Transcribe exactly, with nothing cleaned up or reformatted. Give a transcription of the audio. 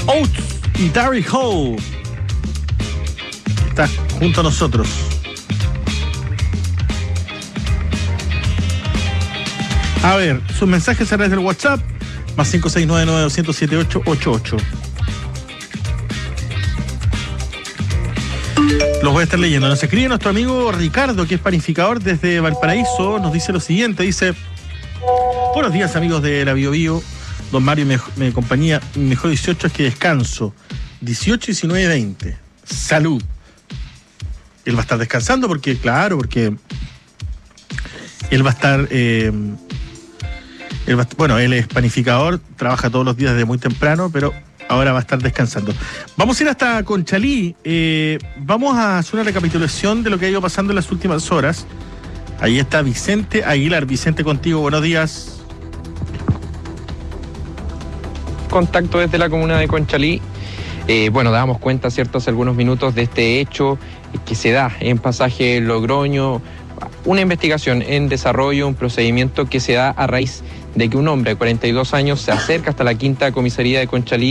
Oates y Darry Hall. Está junto a nosotros. A ver, sus mensajes a través del WhatsApp, más cinco seis nueve nueve dos cero cero siete ocho ocho ocho. Los voy a estar leyendo. Nos escribe nuestro amigo Ricardo, que es panificador desde Valparaíso. Nos dice lo siguiente, dice: buenos días, amigos de la Bio Bio. Don Mario me, me compañía, mejor dieciocho es que descanso. dieciocho, diecinueve y veinte. Salud. Él va a estar descansando porque, claro, porque él va a estar... Eh, él va a, bueno, él es panificador, trabaja todos los días desde muy temprano, pero ahora va a estar descansando. Vamos a ir hasta Conchalí. Eh, vamos a hacer una recapitulación de lo que ha ido pasando en las últimas horas. Ahí está Vicente Aguilar. Vicente, contigo, buenos días. Contacto desde la comuna de Conchalí. Eh, bueno, dábamos cuenta, ¿cierto?, hace algunos minutos de este hecho que se da en Pasaje Logroño. Una investigación en desarrollo, un procedimiento que se da a raíz de que un hombre de cuarenta y dos años se acerca hasta la quinta comisaría de Conchalí